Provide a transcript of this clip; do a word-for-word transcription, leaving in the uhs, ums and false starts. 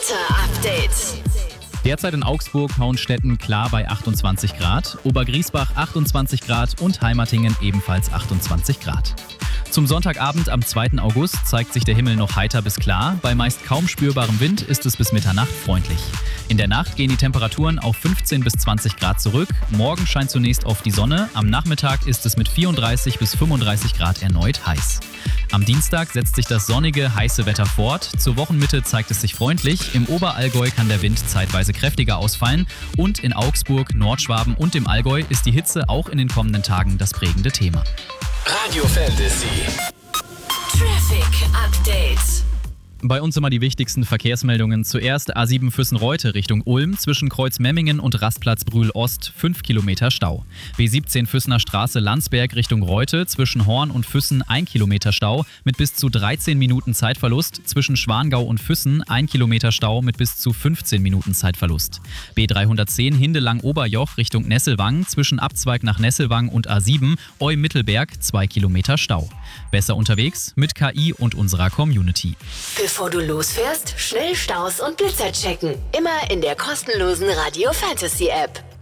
Wetter-Update. Derzeit in Augsburg, Hauenstetten klar bei achtundzwanzig Grad, Obergriesbach achtundzwanzig Grad und Heimatingen ebenfalls achtundzwanzig Grad. Zum Sonntagabend am zweiten August zeigt sich der Himmel noch heiter bis klar. Bei meist kaum spürbarem Wind ist es bis Mitternacht freundlich. In der Nacht gehen die Temperaturen auf fünfzehn bis zwanzig Grad zurück. Morgen scheint zunächst oft die Sonne. Am Nachmittag ist es mit vierunddreißig bis fünfunddreißig Grad erneut heiß. Am Dienstag setzt sich das sonnige, heiße Wetter fort. Zur Wochenmitte zeigt es sich freundlich. Im Oberallgäu kann der Wind zeitweise kräftiger ausfallen. Und in Augsburg, Nordschwaben und dem Allgäu ist die Hitze auch in den kommenden Tagen das prägende Thema. Radio Fantasy. Traffic Update. Bei uns immer die wichtigsten Verkehrsmeldungen. Zuerst A sieben Füssen-Reute Richtung Ulm, zwischen Kreuz Memmingen und Rastplatz Brühl-Ost, fünf Kilometer Stau. B siebzehn Füssener Straße Landsberg Richtung Reute, zwischen Horn und Füssen ein Kilometer Stau mit bis zu dreizehn Minuten Zeitverlust. Zwischen Schwangau und Füssen ein Kilometer Stau mit bis zu fünfzehn Minuten Zeitverlust. B dreihundertzehn Hindelang-Oberjoch Richtung Nesselwang, zwischen Abzweig nach Nesselwang und A sieben Eu-Mittelberg zwei Kilometer Stau. Besser unterwegs mit K I und unserer Community. Bevor du losfährst, schnell Staus und Blitzer checken. Immer in der kostenlosen Radio Fantasy App.